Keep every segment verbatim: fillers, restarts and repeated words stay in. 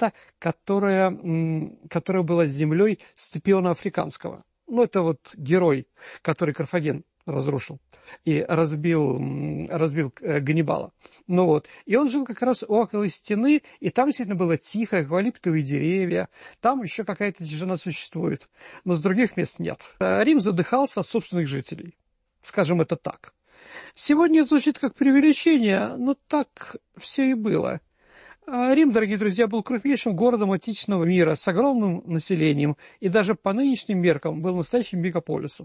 место, которое, которое было землей Сципиона Африканского. Ну, это вот герой, который Карфаген разрушил и разбил, разбил Ганнибала. Ну вот. И он жил как раз около стены, и там действительно было тихо, эвкалиптовые деревья, там еще какая-то тишина существует, но с других мест нет. Рим задыхался от собственных жителей, скажем это так. Сегодня это звучит как преувеличение, но так все и было. Рим, дорогие друзья, был крупнейшим городом античного мира с огромным населением и даже по нынешним меркам был настоящим мегаполисом.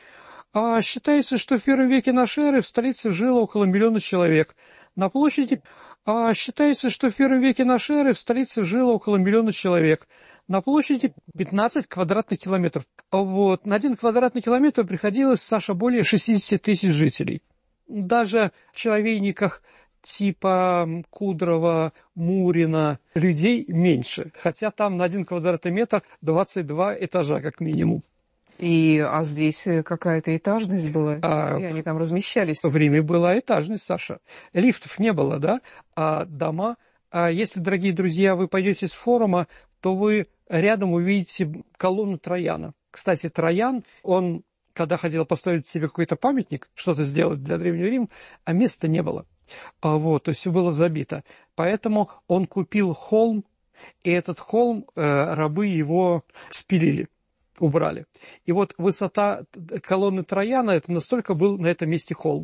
А считается, что в первом веке нашей эры в столице жило около миллиона человек. На площади, а считается, что в первом веке нашей эры в столице жило около миллиона человек. На площади пятнадцать квадратных километров. Вот. На один квадратный километр приходилось, Саша, более шестьдесят тысяч жителей. Даже в человейниках типа Кудрова, Мурина людей меньше. Хотя там на один квадратный метр двадцать два этажа как минимум. И, а здесь какая-то этажность была? А, где они там размещались? В Риме была этажность, Саша. Лифтов не было, да? А дома... А если, дорогие друзья, вы пойдете с форума, то вы рядом увидите колонну Трояна. Кстати, Троян, он, когда хотел поставить себе какой-то памятник, что-то сделать для Древнего Рима, а места не было. А вот, то есть все было забито. Поэтому он купил холм, и этот холм э, рабы его спилили. Убрали. И вот высота колонны Трояна, это настолько был на этом месте холм.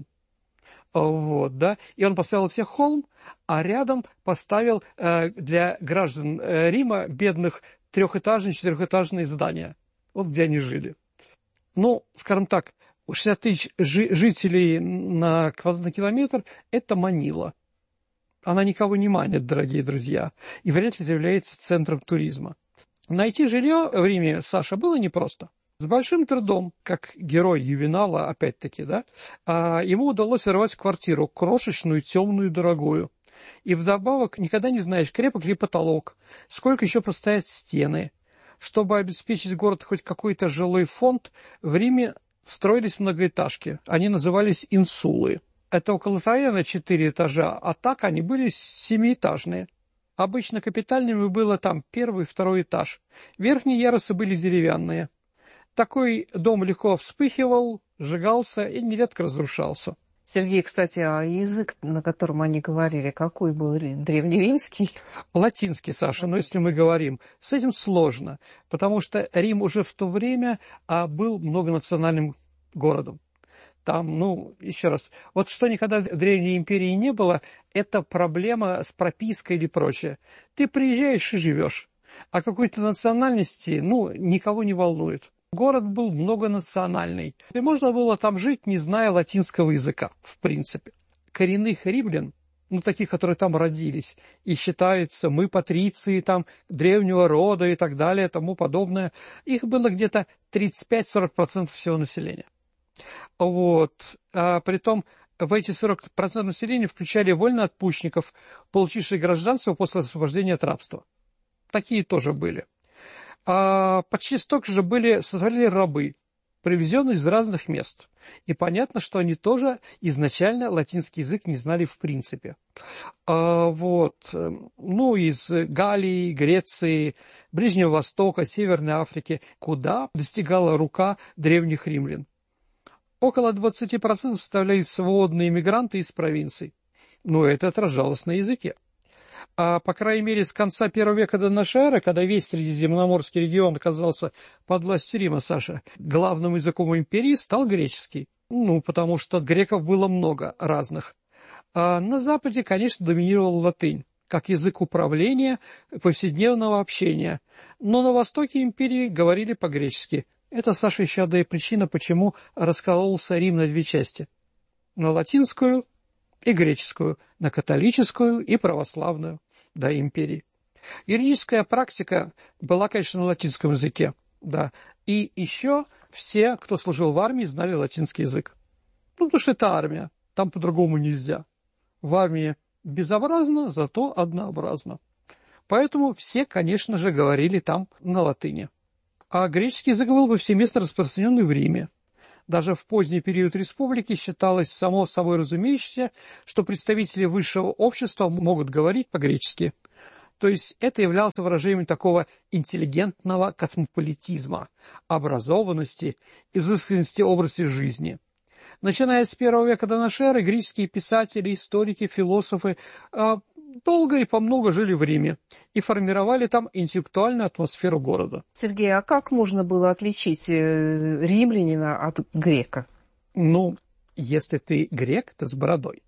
Вот, да. И он поставил себе холм, а рядом поставил э, для граждан э, Рима, бедных, трехэтажные, четырехэтажные здания. Вот где они жили. Ну, скажем так, шестьдесят тысяч жи- жителей на квадратный километр – это Манила. Она никого не манит, дорогие друзья, и вряд ли является центром туризма. Найти жилье в Риме, Саша, было непросто. С большим трудом, как герой Ювенала, опять-таки, да, ему удалось сорвать квартиру, крошечную, темную, дорогую. И вдобавок никогда не знаешь, крепок ли потолок, сколько еще простоят стены. Чтобы обеспечить город хоть какой-то жилой фонд, в Риме строились многоэтажки. Они назывались инсулы. Это около Трояна четыре этажа, а так они были семиэтажные. Обычно капитальными было там первый и второй этаж. Верхние ярусы были деревянные. Такой дом легко вспыхивал, сжигался и нередко разрушался. Сергей, кстати, а язык, на котором они говорили, какой был? Древнеримский? Латинский, Саша, Латинский. Но если мы говорим, с этим сложно, потому что Рим уже в то время а, был многонациональным городом. Там, ну, еще раз, вот что никогда в Древней империи не было, это проблема с пропиской или прочее. Ты приезжаешь и живешь, а какой-то национальности, ну, никого не волнует. Город был многонациональный, и можно было там жить, не зная латинского языка, в принципе. Коренных римлян, ну, таких, которые там родились, и считаются, мы патриции там древнего рода и так далее, и тому подобное, их было где-то тридцать пять - сорок процентов всего населения. Вот. А притом в эти сорок процентов населения включали вольноотпущенников, получивших гражданство после освобождения от рабства. Такие тоже были. А почти столько же были, составляли рабы, привезенные из разных мест. И понятно, что они тоже изначально латинский язык не знали в принципе. А вот. Ну, из Галлии, Греции, Ближнего Востока, Северной Африки, куда достигала рука древних римлян. Около двадцать процентов составляли свободные иммигранты из провинций. Но это отражалось на языке. А, по крайней мере, с конца первого века до нашей эры, когда весь Средиземноморский регион оказался под властью Рима, Саша, главным языком империи стал греческий. Ну, потому что греков было много разных. А на Западе, конечно, доминировала латынь, как язык управления, повседневного общения. Но на Востоке империи говорили по-гречески. Это, Саша, еще одна причина, почему раскололся Рим на две части. На латинскую и греческую, на католическую и православную, да, империи. Юридическая практика была, конечно, на латинском языке, да. И еще все, кто служил в армии, знали латинский язык. Ну, потому что это армия, там по-другому нельзя. В армии безобразно, зато однообразно. Поэтому все, конечно же, говорили там на латыни. А греческий язык был повсеместно распространенный в Риме. Даже в поздний период республики считалось само собой разумеющееся, что представители высшего общества могут говорить по-гречески. То есть это являлось выражением такого интеллигентного космополитизма, образованности, изысканности образа жизни. Начиная с первого века до нашей эры, греческие писатели, историки, философы э, долго и помного жили в Риме и формировали там интеллектуальную атмосферу города. Сергей, а как можно было отличить э, римлянина от грека? Ну, если ты грек, то с бородой.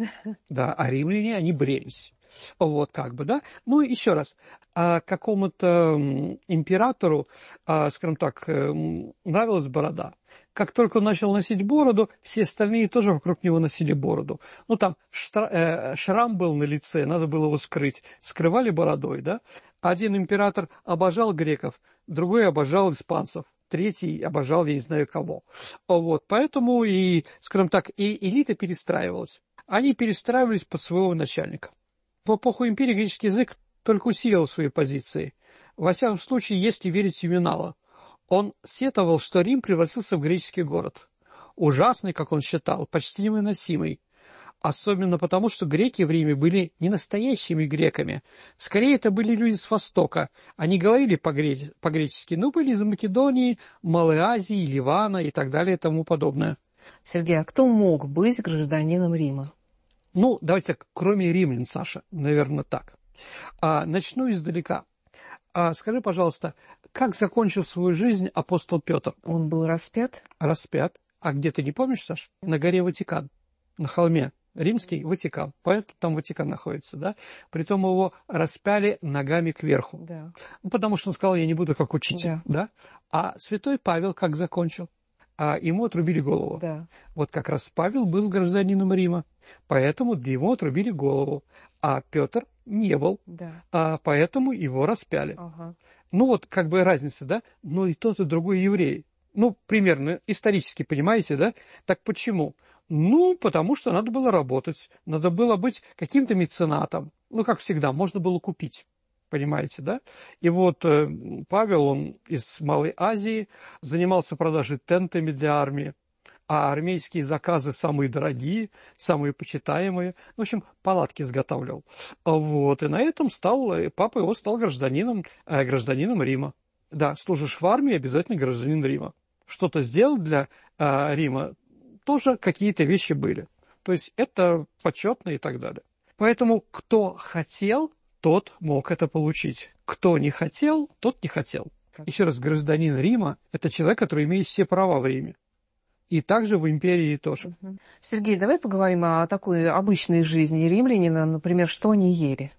Да, а римляне, они брились. Вот как бы, да. Ну, еще раз, а какому-то императору, а, скажем так, нравилась борода. Как только он начал носить бороду, все остальные тоже вокруг него носили бороду. Ну, там штра- э, шрам был на лице, надо было его скрыть. Скрывали бородой, да. Один император обожал греков, другой обожал испанцев, третий обожал я не знаю кого. Вот, поэтому и, скажем так, и элита перестраивалась. Они перестраивались под своего начальника. В эпоху империи греческий язык только усилил свои позиции. Во всяком случае, если верить Ювеналу, он сетовал, что Рим превратился в греческий город. Ужасный, как он считал, почти невыносимый. Особенно потому, что греки в Риме были не настоящими греками. Скорее, это были люди с Востока. Они говорили по-гречески, по-гречески, но были из Македонии, Малой Азии, Ливана и так далее и тому подобное. Сергей, а кто мог быть гражданином Рима? Ну, давайте так, кроме римлян, Саша, наверное, так. А, начну издалека. А, скажи, пожалуйста, как закончил свою жизнь апостол Петр? Он был распят? Распят. А где ты не помнишь, Саш? На горе Ватикан, на холме. Римский Ватикан. Поэтому там Ватикан находится, да? Притом его распяли ногами кверху. Да. Ну, потому что он сказал, я не буду как учитель, да? да? А святой Павел как закончил? А ему отрубили голову. Да. Вот как раз Павел был гражданином Рима, поэтому ему отрубили голову. А Петр не был, да. а поэтому его распяли. Ага. Ну вот как бы разница, да? Но и тот, и другой еврей. Ну, примерно исторически, понимаете, да? Так почему? Ну, потому что надо было работать, надо было быть каким-то меценатом. Ну, как всегда, можно было купить. Понимаете, да? И вот э, Павел, он из Малой Азии, занимался продажей тентами для армии, а армейские заказы самые дорогие, самые почитаемые. В общем, палатки изготавливал. Вот, и на этом стал, папа его стал гражданином, э, гражданином Рима. Да, служишь в армии, обязательно гражданин Рима. Что-то сделал для э, Рима, тоже какие-то вещи были. То есть это почетно и так далее. Поэтому кто хотел, тот мог это получить. Кто не хотел, тот не хотел. Еще раз, гражданин Рима – это человек, который имеет все права в Риме. И также в империи тоже. Сергей, давай поговорим о такой обычной жизни римлянина. Например, что они ели?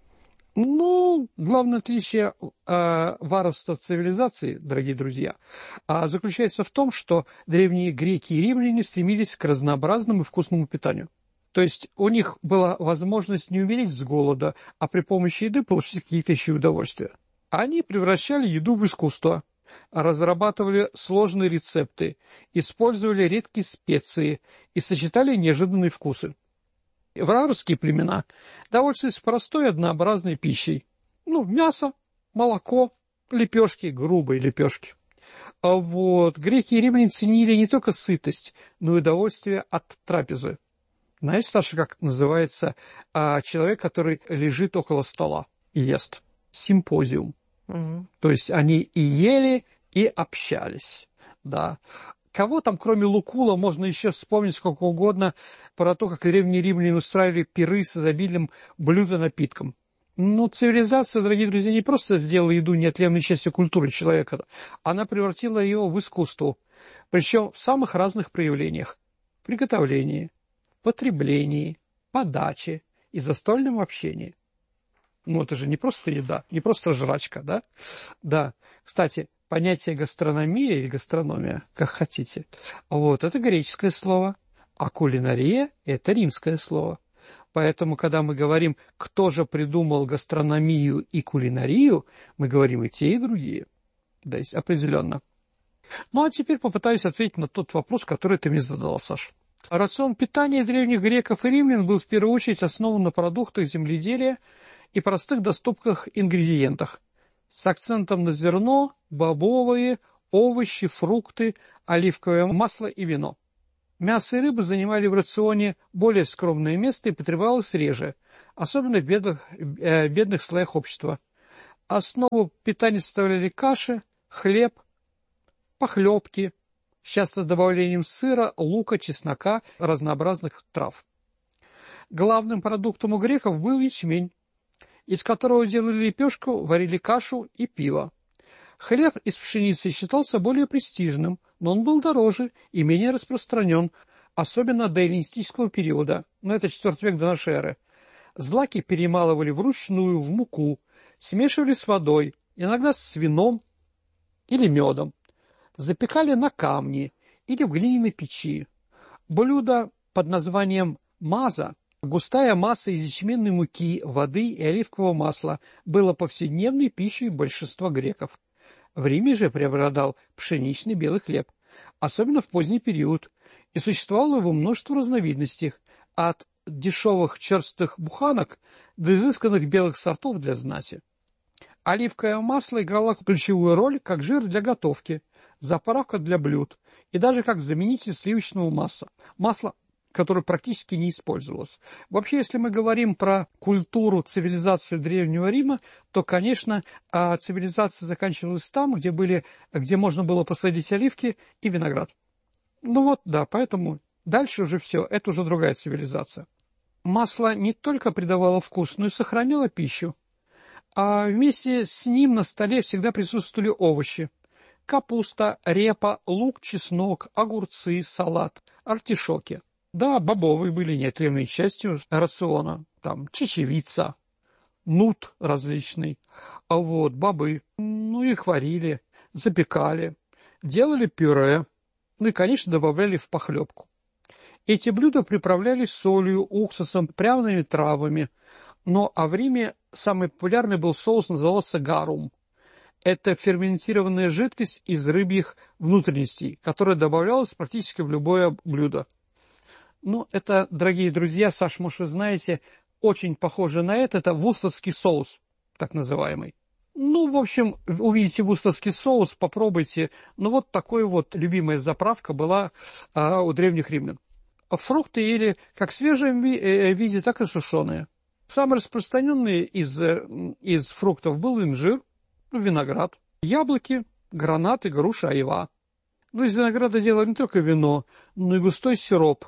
Ну, главное отличие э, варварства цивилизации, дорогие друзья, э, заключается в том, что древние греки и римляне стремились к разнообразному и вкусному питанию. То есть у них была возможность не умереть с голода, а при помощи еды получить какие-то еще удовольствия. Они превращали еду в искусство, разрабатывали сложные рецепты, использовали редкие специи и сочетали неожиданные вкусы. Варварские племена довольствовались простой однообразной пищей. Ну, мясо, молоко, лепешки, грубые лепешки. А вот греки и римляне ценили не только сытость, но и удовольствие от трапезы. Знаете, Саша, как называется а, человек, который лежит около стола и ест? Симпозиум. Mm-hmm. То есть они и ели, и общались. Да. Кого там, кроме Лукула, можно еще вспомнить сколько угодно про то, как древние римляне устраивали пиры с изобилием блюд и напитком. Ну, цивилизация, дорогие друзья, не просто сделала еду неотъемлемой частью культуры человека, она превратила ее в искусство, причем в самых разных проявлениях. Приготовлении, потреблении, подаче и застольном общении. Ну, это же не просто еда, не просто жрачка, да? Да. Кстати, понятие гастрономия или гастрономия, как хотите, вот, это греческое слово, а кулинария – это римское слово. Поэтому, когда мы говорим, кто же придумал гастрономию и кулинарию, мы говорим и те, и другие. Да, есть определенно. Ну, а теперь попытаюсь ответить на тот вопрос, который ты мне задала, Саша. Рацион питания древних греков и римлян был в первую очередь основан на продуктах земледелия и простых доступных ингредиентах, с акцентом на зерно, бобовые, овощи, фрукты, оливковое масло и вино. Мясо и рыба занимали в рационе более скромное место и потребовалось реже, особенно в бедных, э, бедных слоях общества. Основу питания составляли каши, хлеб, похлебки, с частым добавлением сыра, лука, чеснока, разнообразных трав. Главным продуктом у греков был ячмень, из которого делали лепешку, варили кашу и пиво. Хлеб из пшеницы считался более престижным, но он был дороже и менее распространен, особенно до эллинистического периода, но это четвёртый век до нашей эры. Злаки перемалывали вручную в муку, смешивали с водой, иногда с вином или медом, запекали на камне или в глиняной печи. Блюдо под названием маза, густая масса из ячменной муки, воды и оливкового масла, было повседневной пищей большинства греков. В Риме же преобладал пшеничный белый хлеб, особенно в поздний период, и существовало его множество разновидностей, от дешевых черстых буханок до изысканных белых сортов для знати. Оливковое масло играло ключевую роль как жир для готовки, заправка для блюд и даже как заменитель сливочного масла, масла, которое практически не использовалось. Вообще, если мы говорим про культуру, цивилизацию Древнего Рима, то, конечно, цивилизация заканчивалась там, где, были, где можно было посадить оливки и виноград. Ну вот, да, поэтому дальше уже все, это уже другая цивилизация. Масло не только придавало вкус, но и сохраняло пищу. А вместе с ним на столе всегда присутствовали овощи. Капуста, репа, лук, чеснок, огурцы, салат, артишоки. Да, бобовые были неотъемлемой частью рациона. Там чечевица, нут различный, а вот бобы. Ну, их варили, запекали, делали пюре, ну и, конечно, добавляли в похлебку. Эти блюда приправлялись солью, уксусом, пряными травами. Но а в Риме самый популярный был соус, назывался гарум. Это ферментированная жидкость из рыбьих внутренностей, которая добавлялась практически в любое блюдо. Ну, это, дорогие друзья, Саш, может, вы знаете, очень похоже на это. Это вустовский соус, так называемый. Ну, в общем, увидите вустовский соус, попробуйте. Ну, вот такой вот любимая заправка была а, у древних римлян. Фрукты ели как в свежем виде, так и сушеные. Самый распространенный из, из фруктов был инжир, виноград, яблоки, гранаты, груша, айва. Ну, из винограда делали не только вино, но и густой сироп,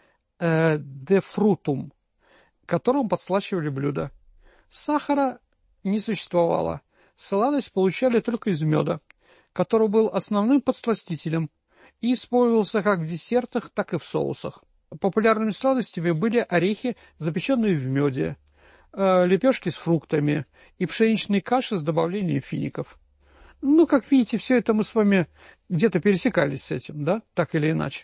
э, де фрутум, которым подслащивали блюда. Сахара не существовало. Сладость получали только из меда, который был основным подсластителем и использовался как в десертах, так и в соусах. Популярными сладостями были орехи, запеченные в меде, э, лепешки с фруктами и пшеничные каши с добавлением фиников. Ну, как видите, все это мы с вами где-то пересекались с этим, да, так или иначе.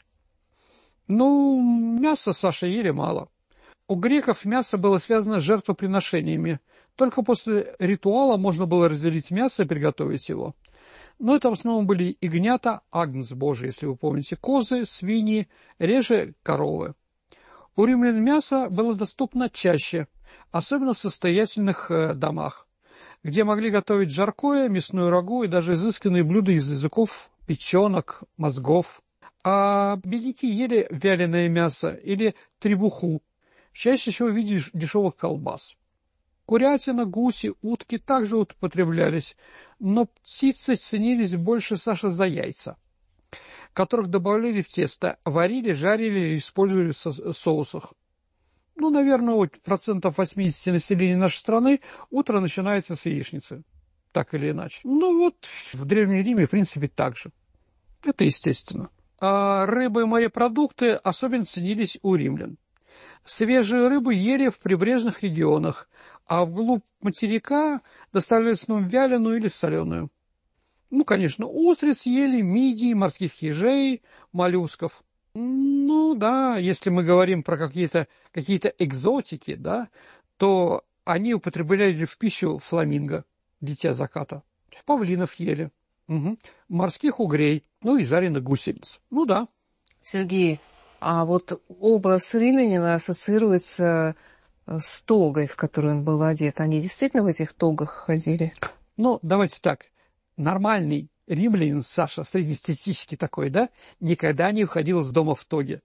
Ну, мясо, Саша, ели мало. У греков мясо было связано с жертвоприношениями. Только после ритуала можно было разделить мясо и приготовить его. Но это в основном были ягнята, агнец Божий, если вы помните, козы, свиньи, реже коровы. У римлян мясо было доступно чаще, особенно в состоятельных э, домах, где могли готовить жаркое, мясную рагу и даже изысканные блюда из языков, печенок, мозгов. А бедняки ели вяленое мясо или требуху, чаще всего в виде дешевых колбас. Курятина, гуси, утки также употреблялись, но птицы ценились больше, Саша, за яйца, которых добавляли в тесто, варили, жарили или использовали в соусах. Ну, наверное, у процентов восемьдесят населения нашей страны утро начинается с яичницы, так или иначе. Ну вот, в Древнем Риме, в принципе, так же. Это естественно. А рыба и морепродукты особенно ценились у римлян. Свежую рыбу ели в прибрежных регионах, а вглубь материка доставляли в основном вяленую или соленую. Ну, конечно, устриц ели, мидий, морских ежей, моллюсков. Ну, да, если мы говорим про какие-то какие-то экзотики, да, то они употребляли в пищу фламинго, дитя заката. Павлинов ели, угу. Морских угрей, ну и жареных гусениц. Ну, да. Сергей, а вот образ римлянина ассоциируется с тогой, в которую он был одет. Они действительно в этих тогах ходили? Ну, давайте так. Нормальный римлянин, Саша, среднестатистический такой, да, никогда не выходил из дома в тоге.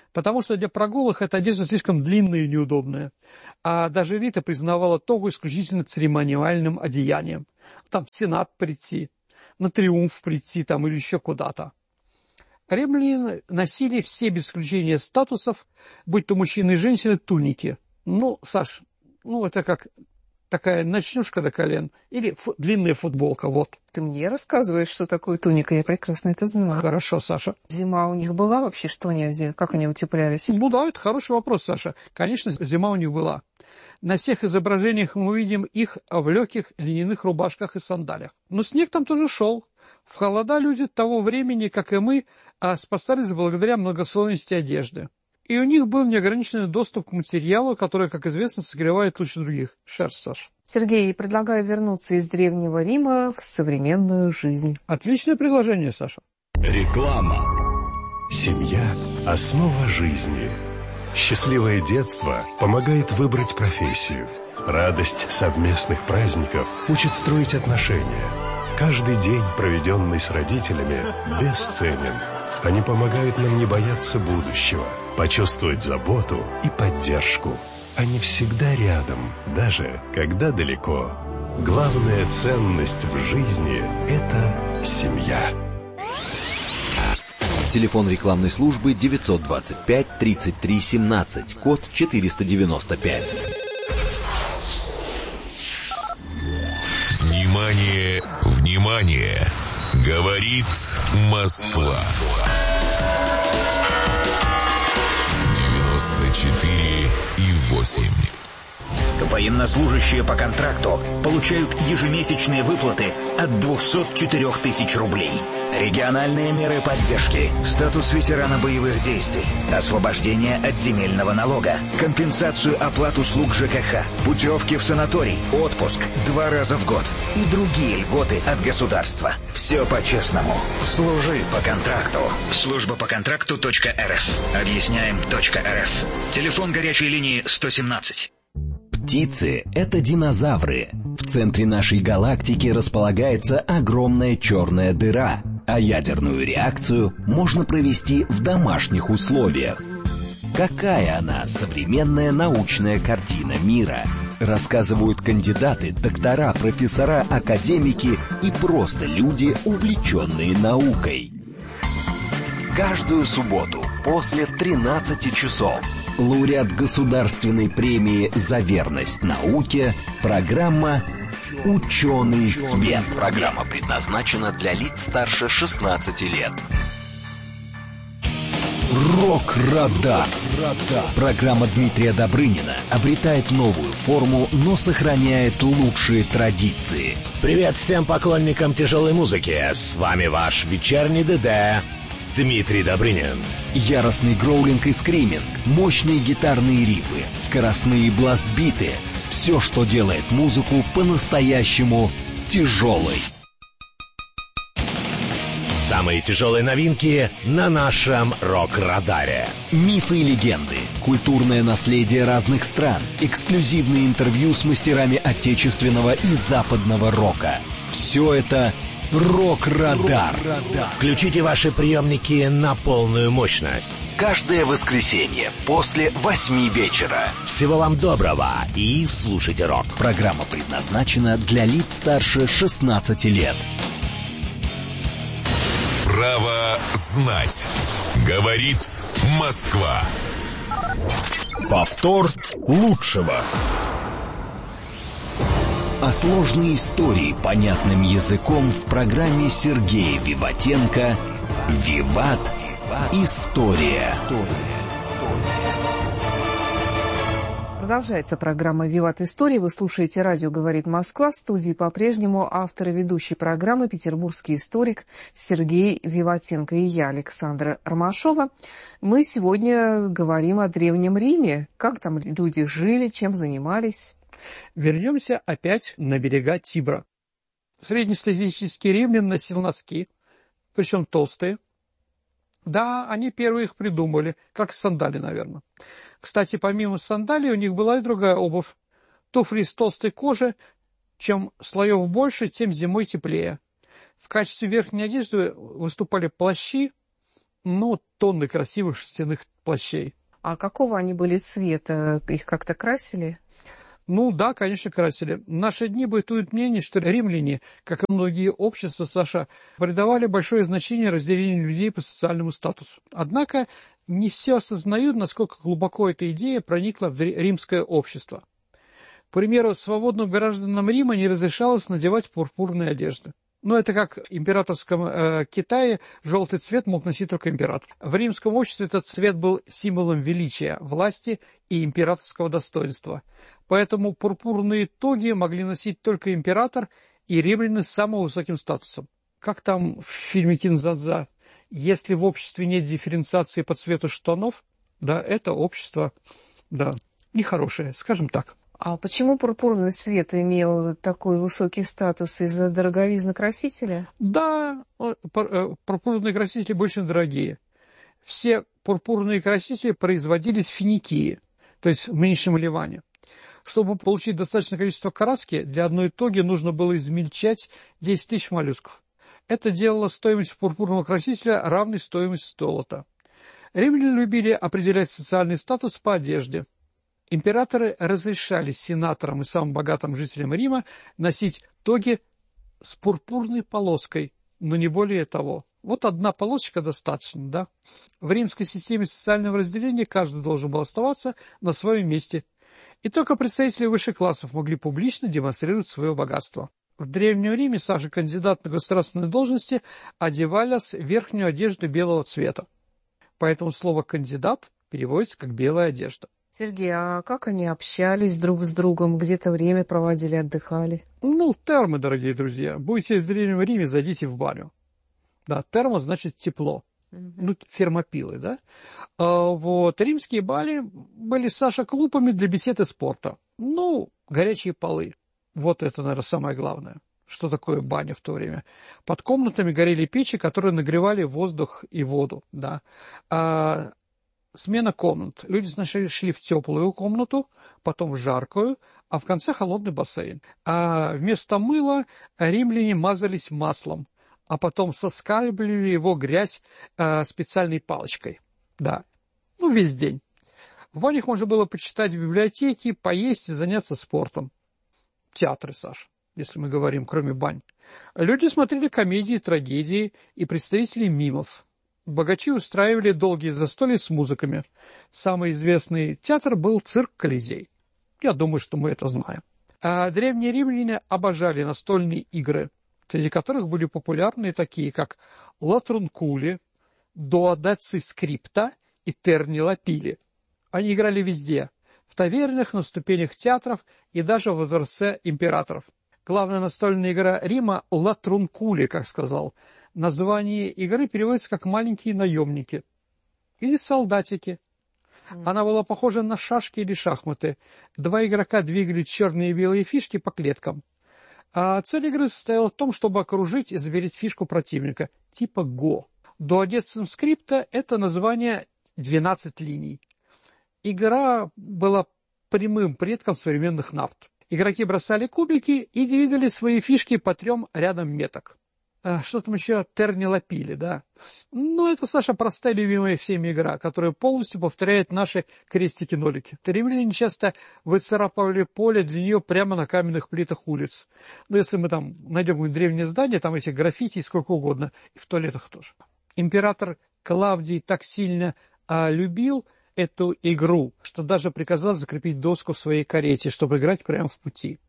потому что для прогулок эта одежда слишком длинная и неудобная. А даже Рита признавала тогу исключительно церемониальным одеянием. Там в Сенат прийти, на триумф прийти там, или еще куда-то. Римляне носили все без исключения статусов, будь то мужчины и женщины, туники. Ну, Саш, ну это как такая ночнушка до колен или фу- длинная футболка, вот. Ты мне рассказываешь, что такое туника, я прекрасно это знаю. Хорошо, Саша. Зима у них была вообще, что они одели, как они утеплялись? Ну да, это хороший вопрос, Саша. Конечно, зима у них была. На всех изображениях мы увидим их в легких льняных рубашках и сандалиях. Но снег там тоже шел. В холода люди того времени, как и мы, спасались благодаря многослойности одежды. И у них был неограниченный доступ к материалу, который, как известно, согревает лучше других. Шерсть, Саш. Сергей, предлагаю вернуться из Древнего Рима в современную жизнь. Отличное предложение, Саша. Реклама. Семья – основа жизни. Счастливое детство помогает выбрать профессию. Радость совместных праздников учит строить отношения. Каждый день, проведенный с родителями, бесценен. Они помогают нам не бояться будущего, почувствовать заботу и поддержку. Они всегда рядом, даже когда далеко. Главная ценность в жизни – это семья. Телефон рекламной службы девятьсот двадцать пять тридцать три семнадцать, код четыреста девяносто пять. Внимание, внимание! Говорит Москва. девяносто четыре и восемь. Военнослужащие по контракту получают ежемесячные выплаты от двухсот четырёх тысяч рублей. Региональные меры поддержки, статус ветерана боевых действий, освобождение от земельного налога, компенсацию оплат услуг ЖКХ, путевки в санаторий, отпуск два раза в год и другие льготы от государства. Все по-честному. Служи по контракту. Служба по контракту .рф. Объясняем .рф. Телефон горячей линии сто семнадцать. Птицы – это динозавры. В центре нашей галактики располагается огромная черная дыра, а ядерную реакцию можно провести в домашних условиях. Какая она, современная научная картина мира? Рассказывают кандидаты, доктора, профессора, академики и просто люди, увлеченные наукой. Каждую субботу после тринадцати часов лауреат государственной премии «За верность науке» программа «Ученый свет». Программа предназначена для лиц старше шестнадцати лет. Рок-радар. Программа Дмитрия Добрынина обретает новую форму, но сохраняет лучшие традиции. Привет всем поклонникам тяжелой музыки. С вами ваш вечерний ДД Дмитрий Добрынин. Яростный гроулинг и скриминг, мощные гитарные рифы, скоростные бластбиты. Все, что делает музыку по-настоящему тяжелой. Самые тяжелые новинки на нашем рок-радаре. Мифы и легенды, культурное наследие разных стран, эксклюзивные интервью с мастерами отечественного и западного рока. Все это «Рок-радар». Включите ваши приемники на полную мощность. Каждое воскресенье после восьми вечера. Всего вам доброго и слушайте рок. Программа предназначена для лиц старше шестнадцати лет. Право знать. Говорит Москва. Повтор лучшего. А сложные истории понятным языком в программе Сергея Виватенко «Виват. История». Продолжается программа «Виват История». Вы слушаете радио «Говорит Москва». В студии по-прежнему автор и ведущий программы петербургский историк Сергей Виватенко и я, Александра Ромашова. Мы сегодня говорим о Древнем Риме. Как там люди жили, чем занимались. Вернемся опять на берега Тибра. Среднестатистический римлян носил носки, причем толстые. Да, они первые их придумали, как сандали, наверное. Кстати, помимо сандалий у них была и другая обувь. Туфли из толстой кожи, чем слоев больше, тем зимой теплее. В качестве верхней одежды выступали плащи, ну, тонны красивых шерстяных плащей. А какого они были цвета? Их как-то красили? Ну да, конечно, красили. В наши дни бытует мнение, что римляне, как и многие общества, Саша, придавали большое значение разделению людей по социальному статусу. Однако не все осознают, насколько глубоко эта идея проникла в римское общество. К примеру, свободным гражданам Рима не разрешалось надевать пурпурные одежды. Но это как в императорском э, Китае желтый цвет мог носить только император. В римском обществе этот цвет был символом величия, власти и императорского достоинства. Поэтому пурпурные тоги могли носить только император и римляне с самым высоким статусом. Как там в фильме «Кинзадза»: если в обществе нет дифференциации по цвету штанов, да, это общество, да, нехорошее, скажем так. А почему пурпурный цвет имел такой высокий статус? Из-за дороговизны красителя? Да, пурпурные красители больше дорогие. Все пурпурные красители производились в Финикии, то есть в нынешнем Ливане. Чтобы получить достаточное количество краски, для одной тоги нужно было измельчать десять тысяч моллюсков. Это делало стоимость пурпурного красителя равной стоимости золота. Римляне любили определять социальный статус по одежде. Императоры разрешали сенаторам и самым богатым жителям Рима носить тоги с пурпурной полоской, но не более того. Вот одна полосочка достаточно, да? В римской системе социального разделения каждый должен был оставаться на своем месте. И только представители высших классов могли публично демонстрировать свое богатство. В Древнем Риме, Саша, кандидат на государственные должности одевались в верхнюю одежду белого цвета. Поэтому слово «кандидат» переводится как «белая одежда». Сергей, а как они общались друг с другом, где-то время проводили, отдыхали? Ну, термы, дорогие друзья. Будете в Древнем Риме, зайдите в баню. Да, термо значит тепло. Uh-huh. Ну, фермопилы, да? А, вот, римские бани были, Саша, клубами для бесед и спорта. Ну, горячие полы. Вот это, наверное, самое главное. Что такое баня в то время? Под комнатами горели печи, которые нагревали воздух и воду, да. А, смена комнат. Люди сначала шли в теплую комнату, потом в жаркую, а в конце холодный бассейн. А вместо мыла римляне мазались маслом, а потом соскальзывали его грязь э, специальной палочкой. Да, ну, весь день. В банях можно было почитать в библиотеке, поесть и заняться спортом. Театры, Саш, если мы говорим, кроме бань. Люди смотрели комедии, трагедии и представители мимов. Богачи устраивали долгие застолья с музыками. Самый известный театр был цирк Колизей. Я думаю, что мы это знаем. А древние римляне обожали настольные игры, среди которых были популярны такие, как латрункули, дуодеци скрипта и терни лапили. Они играли везде, в тавернах, на ступенях театров и даже во дворце императоров. Главная настольная игра Рима – латрункули, как сказал. Название игры переводится как «маленькие наемники» или «солдатики». Она была похожа на шашки или шахматы. Два игрока двигали черные и белые фишки по клеткам. А цель игры состояла в том, чтобы окружить и запереть фишку противника, типа го. Дуодецим скрипта – это название двенадцать линий. Игра была прямым предком современных нарт. Игроки бросали кубики и двигали свои фишки по трем рядам меток. А что там еще? Терни-лапили, да? Ну, это, Саша, простая, любимая всеми игра, которая полностью повторяет наши крестики-нолики. Римляне часто выцарапывали поле для нее прямо на каменных плитах улиц. Но если мы там найдем какое-нибудь древнее здание, там эти граффити сколько угодно, и в туалетах тоже. Император Клавдий так сильно а, любил эту игру, что даже приказал закрепить доску в своей карете, чтобы играть прямо в пути.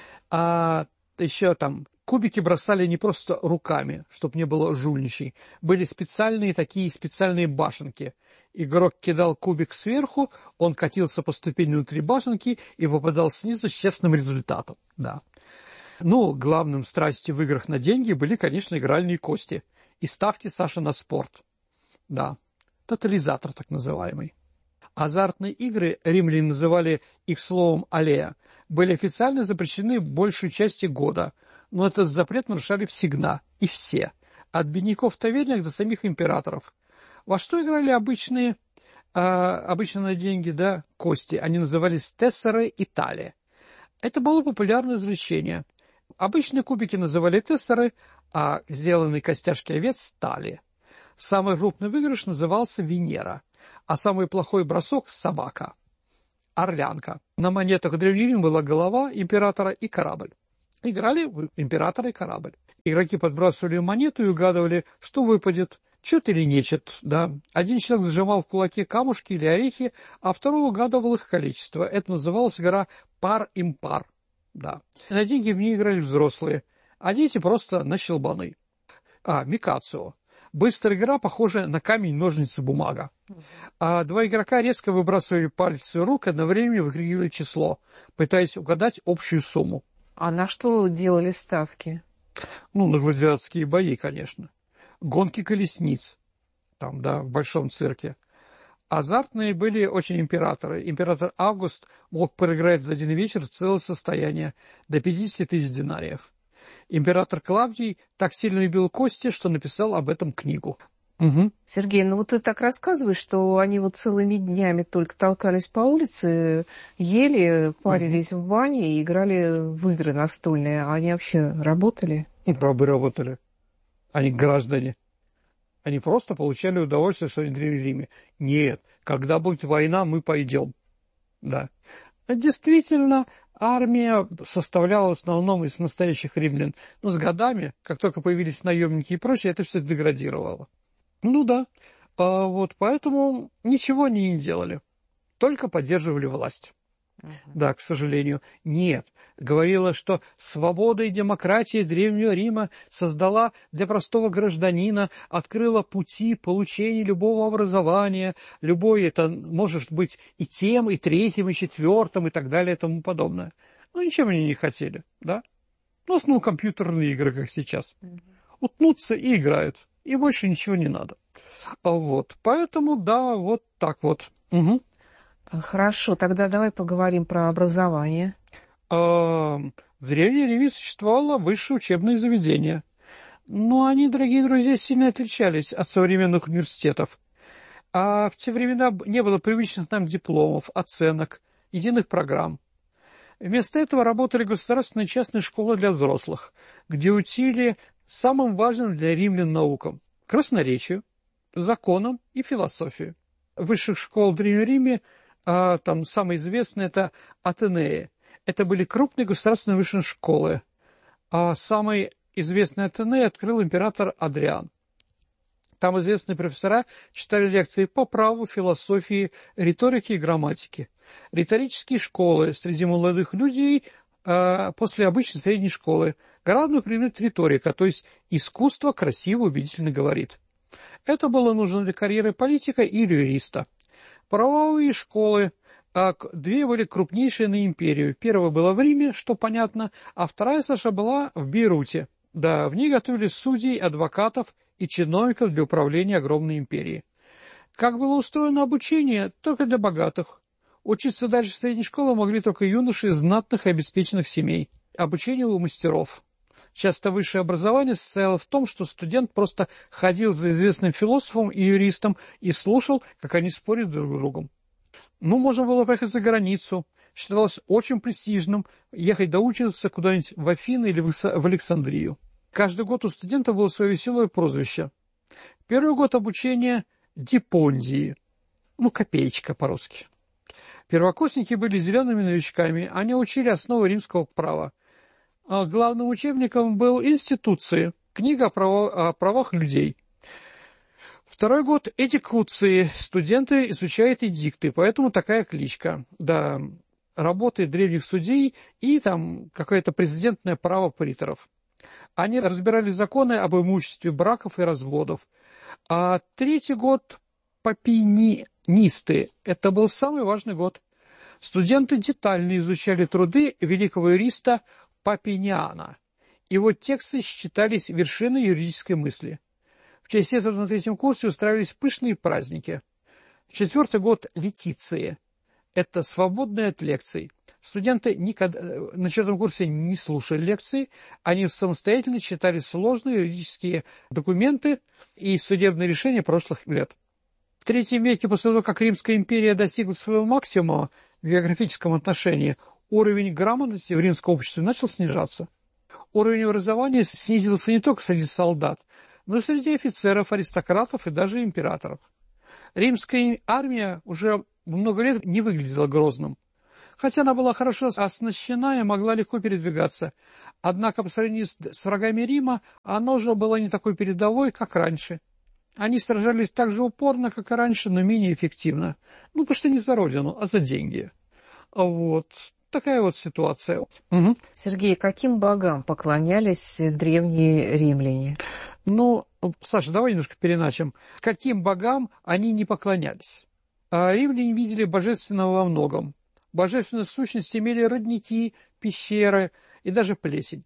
А еще там кубики бросали не просто руками, чтобы не было жульничей. Были специальные такие специальные башенки. Игрок кидал кубик сверху, он катился по ступени внутри башенки и выпадал снизу с честным результатом. Да. Ну, главным страстью в играх на деньги были, конечно, игральные кости. И ставки, Саша, на спорт. Да. Тотализатор так называемый. Азартные игры, римляне называли их словом «аллея», были официально запрещены большей части года, но этот запрет нарушали всегда и все, от бедняков тавернях до самих императоров. Во что играли обычные, э, обычно на деньги, да, кости? Они назывались тессеры и тали. Это было популярное развлечение. Обычные кубики называли тессеры, а сделанные костяшки овец – тали. Самый крупный выигрыш назывался Венера, а самый плохой бросок – собака, орлянка. На монетах Древнего Рима была голова императора и корабль. Играли в императора и корабль. Игроки подбрасывали монету и угадывали, что выпадет, чет или нечет. Да. Один человек зажимал в кулаке камушки или орехи, а второй угадывал их количество. Это называлась игра пар-импар. Да. На деньги в ней играли взрослые, а дети просто на щелбаны. А, микацио. Быстрая игра, похожая на камень, ножницы, бумага. А два игрока резко выбрасывали пальцы рук, одновременно выкрикивали число, пытаясь угадать общую сумму. А на что делали ставки? Ну, на гладиаторские бои, конечно. Гонки колесниц, там, да, в большом цирке. Азартные были очень императоры. Император Август мог проиграть за один вечер целое состояние, до пятьдесят тысяч динариев. Император Клавдий так сильно любил кости, что написал об этом книгу. Угу. Сергей, ну вот ты так рассказываешь, что они вот целыми днями только толкались по улице, ели, парились угу. в бане и играли в игры настольные. А они вообще работали? Рабы работали. Они граждане. Они просто получали удовольствие в своем Древнем Риме. Нет, когда будет война, мы пойдем. Да. Действительно, армия составляла в основном из настоящих римлян. Но с годами, как только появились наемники и прочее, это все деградировало. Ну да, а вот поэтому ничего они не делали, только поддерживали власть. Uh-huh. Да, к сожалению. Нет, говорила, что свобода и демократия Древнего Рима создала для простого гражданина, открыла пути получения любого образования, любой, это может быть и тем, и третьим, и четвертым, и так далее, и тому подобное. Ну, ничем они не хотели, да? Ну, в основном компьютерные игры, как сейчас. Uh-huh. Утнутся и играют. И больше ничего не надо. Вот. Поэтому, да, вот так вот. Угу. Хорошо, тогда давай поговорим про образование. А, в Древнем Риме существовало высшее учебное заведение. Но они, дорогие друзья, сильно отличались от современных университетов. А в те времена не было привычных нам дипломов, оценок, единых программ. Вместо этого работали государственные и частные школы для взрослых, где учили самым важным для римлян наукам – красноречию, законам и философии. Высших школ в Древнем Риме, а, там самые известные – это Атенеи. Это были крупные государственные высшие школы. А самый известный Атеней открыл император Адриан. Там известные профессора читали лекции по праву, философии, риторике и грамматике. Риторические школы среди молодых людей а, после обычной средней школы. Главный предмет риторика, то есть искусство красиво, убедительно говорит. Это было нужно для карьеры политика или юриста. Правовые школы, а, две были крупнейшие на империю. Первая была в Риме, что понятно, а вторая, Саша, была в Бейруте. Да, в ней готовили судей, адвокатов и чиновников для управления огромной империей. Как было устроено обучение? Только для богатых. Учиться дальше в средней школе могли только юноши из знатных и обеспеченных семей. Обучение у мастеров. Часто высшее образование состояло в том, что студент просто ходил за известным философом и юристом и слушал, как они спорят друг с другом. Ну, можно было поехать за границу. Считалось очень престижным ехать доучиваться куда-нибудь в Афины или в Александрию. Каждый год у студента было свое веселое прозвище. Первый год обучения – дипондии, ну, копеечка по-русски. Первокурсники были зелеными новичками, они учили основы римского права. А главным учебником был «Институции», книга о, право, о правах людей. Второй год – эдикуции, студенты изучают эдикты, поэтому такая кличка. Да, работы древних судей и там какое-то президентное право приторов. Они разбирали законы об имуществе браков и разводов. А третий год – папинисты. Это был самый важный год. Студенты детально изучали труды великого юриста Папиниана. Его тексты считались вершиной юридической мысли. В честь этого на третьем курсе устраивались пышные праздники. Четвертый год – летиции. Это свободные от лекций. Студенты никогда, на четвертом курсе не слушали лекции, они самостоятельно читали сложные юридические документы и судебные решения прошлых лет. В третьем веке, после того, как Римская империя достигла своего максимума в географическом отношении, уровень грамотности в римском обществе начал снижаться. Уровень образования снизился не только среди солдат, но и среди офицеров, аристократов и даже императоров. Римская армия уже много лет не выглядела грозным. Хотя она была хорошо оснащена и могла легко передвигаться. Однако по сравнению с врагами Рима она уже была не такой передовой, как раньше. Они сражались так же упорно, как и раньше, но менее эффективно. Ну, потому что не за родину, а за деньги. Вот. Такая вот ситуация. Угу. Сергей, каким богам поклонялись древние римляне? Ну, Саша, давай немножко переначим. Каким богам они не поклонялись? Римляне видели божественного во многом. Божественные сущности имели родники, пещеры и даже плесень.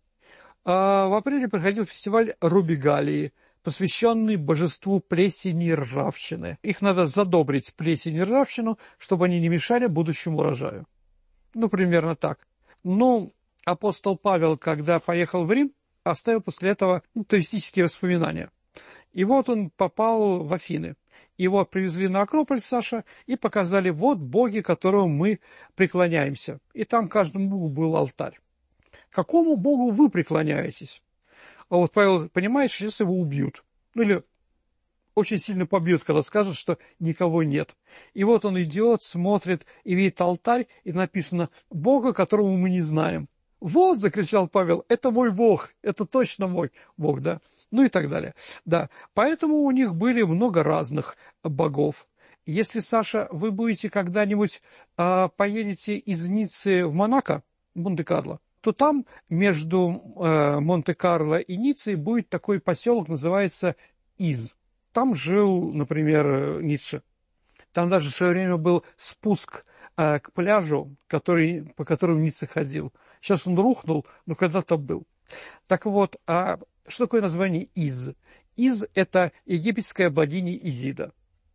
В апреле проходил фестиваль Рубигалии, посвященный божеству плесени и ржавчины. Их надо задобрить, плесень и ржавчину, чтобы они не мешали будущему урожаю. Ну, примерно так. Ну, апостол Павел, когда поехал в Рим, оставил после этого ну, туристические воспоминания. И вот он попал в Афины. Его привезли на Акрополь, Саша, и показали, вот боги, которым мы преклоняемся. И там каждому богу был алтарь. Какому богу вы преклоняетесь? А вот Павел понимает, что сейчас его убьют. Ну, или очень сильно побьют, когда скажут, что никого нет. И вот он идет, смотрит, и видит алтарь, и написано «Бога, которого мы не знаем». «Вот», — закричал Павел, — «это мой Бог, это точно мой Бог», да, ну и так далее. Да, поэтому у них были много разных богов. Если, Саша, вы будете когда-нибудь э, поедете из Ниццы в Монако, Монте-Карло, то там между э, Монте-Карло и Ниццей будет такой поселок, называется Из. Там жил, например, Ницше. Там даже в свое время был спуск э, к пляжу, который, по которому Ницше ходил. Сейчас он рухнул, но когда-то был. Так вот, а что такое название Из? Из – это египетская богиня Изида.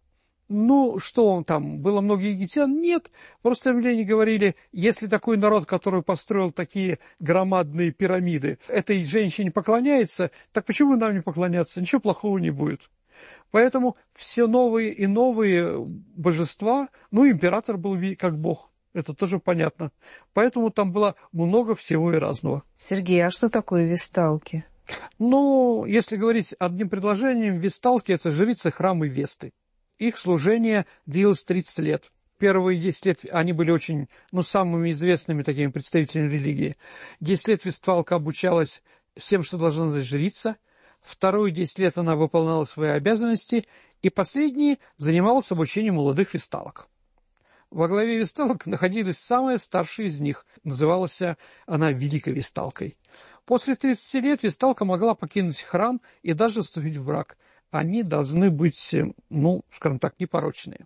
Ну, что он там, было много египтян? Нет, просто римляне говорили, если такой народ, который построил такие громадные пирамиды, этой женщине поклоняется, так почему нам не поклоняться? Ничего плохого не будет. Поэтому все новые и новые божества, ну, император был как бог, это тоже понятно. Поэтому там было много всего и разного. Сергей, а что такое весталки? Ну, если говорить одним предложением, весталки – это жрицы храма Весты. Их служение длилось тридцать лет. Первые десять лет они были очень, ну, самыми известными такими представителями религии. десять лет весталка обучалась всем, что должна знать жрица. Вторые десять лет она выполняла свои обязанности. И последние занималась обучением молодых весталок. Во главе весталок находилась самая старшая из них. Называлась она Великой Весталкой. После тридцати лет весталка могла покинуть храм и даже вступить в брак. Они должны быть, ну, скажем так, непорочные.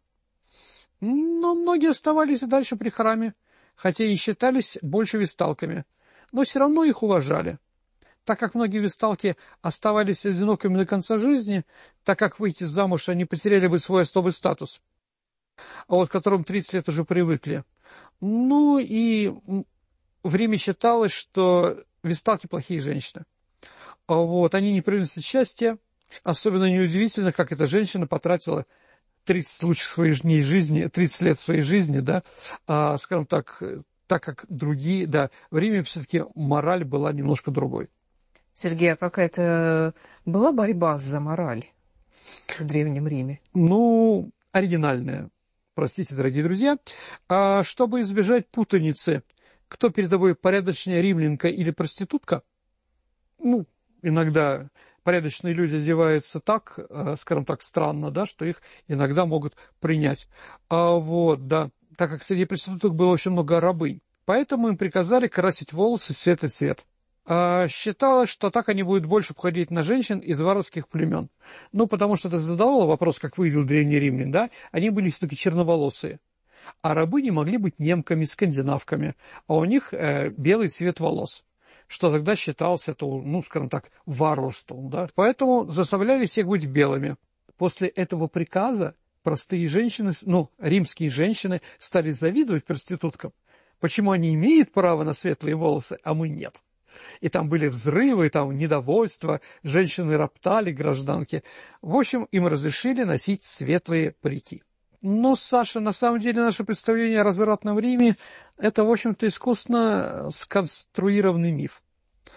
Но многие оставались и дальше при храме, хотя и считались больше весталками, но все равно их уважали. Так как многие весталки оставались одинокими до конца жизни, так как выйти замуж они потеряли бы свой особый статус, а вот к которому тридцать лет уже привыкли. Ну и в Риме считалось, что весталки плохие женщины. Вот, они не приносят счастья. Особенно неудивительно, как эта женщина потратила тридцать лучших своих дней жизни, тридцать лет своей жизни, да, а, скажем так, так как другие, да, в Риме все-таки мораль была немножко другой. Сергей, а какая-то была борьба за мораль в Древнем Риме? Ну, оригинальная, простите, дорогие друзья. А, чтобы избежать путаницы, кто перед тобой порядочная римлянка или проститутка, ну, иногда порядочные люди одеваются так, скажем так, странно, да, что их иногда могут принять. А вот, да, так как среди проституток было очень много рабынь, поэтому им приказали красить волосы светлый цвет. А считалось, что так они будут больше походить на женщин из варварских племен. Ну, потому что это задавало вопрос, как выявил древний римлян, да, они были все-таки черноволосые. А рабы не могли быть немками, скандинавками, а у них э, белый цвет волос, что тогда считалось, это, ну, скажем так, варварством, да. Поэтому заставляли всех быть белыми. После этого приказа простые женщины, ну, римские женщины стали завидовать проституткам. Почему они имеют право на светлые волосы, а мы нет? И там были взрывы, там недовольство, женщины роптали, гражданки. В общем, им разрешили носить светлые парики. Но, Саша, на самом деле наше представление о развратном Риме – это, в общем-то, искусственно сконструированный миф.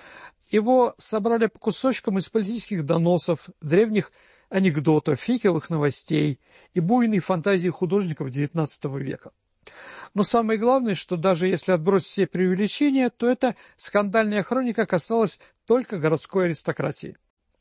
Его собрали по кусочкам из политических доносов, древних анекдотов, фейковых новостей и буйной фантазии художников девятнадцатого века. Но самое главное, что даже если отбросить все преувеличения, то эта скандальная хроника касалась только городской аристократии.